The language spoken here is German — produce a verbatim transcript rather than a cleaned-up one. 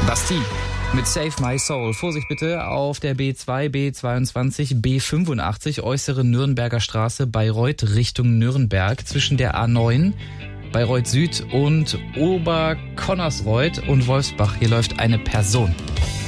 Basti mit Save My Soul. Vorsicht bitte auf der B zwei, B zweiundzwanzig, B fünfundachtzig, äußere Nürnberger Straße, Bayreuth Richtung Nürnberg, zwischen der A neun, Bayreuth Süd und Oberconnersreuth und Wolfsbach. Hier läuft eine Person.